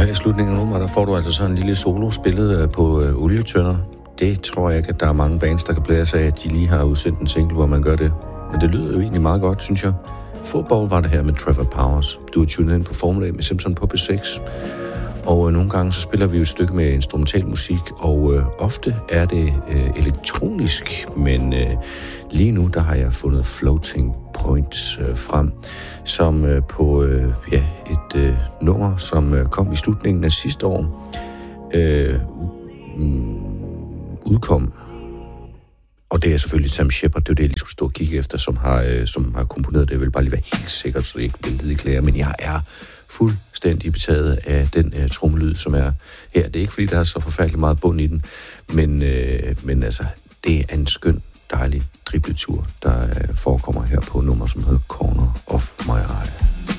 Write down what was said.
her i slutningen af nummeret, der får du altså sådan en lille solo spillet på olietønder. Det tror jeg ikke, at der er mange bands, der kan blære sig af, at de lige har udsendt en single, hvor man gør det. Men det lyder jo egentlig meget godt, synes jeg. Football var det her med Trevor Powers. Du er tunet ind på Formula med Simpson på B6. Og nogle gange så spiller vi jo et stykke med instrumental musik, og ofte er det elektronisk, men lige nu der har jeg fundet Floating Points frem, som på et nummer, som kom i slutningen af sidste år, udkom. Og det er selvfølgelig Sam Shepard, det er jo det, jeg lige skulle stå og kigge efter, som har komponeret det. Jeg vil bare lige være helt sikker, så det ikke vil lide klæder, men jeg er fuldstændig betaget af den trommelyd, som er her. Det er ikke, fordi der er så forfærdeligt meget bund i den, men altså, det er en skøn, dejlig dribletur, der forekommer her på nummer, som hedder Corner of My Eye.